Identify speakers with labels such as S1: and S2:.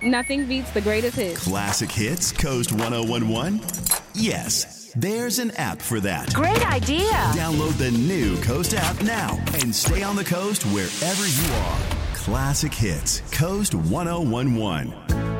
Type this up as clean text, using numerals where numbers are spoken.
S1: Nothing beats the greatest hits.
S2: Classic Hits Coast 1011? Yes, there's an app for that.
S3: Great idea.
S2: Download the new Coast app now and stay on the coast wherever you are. Classic Hits Coast 1011.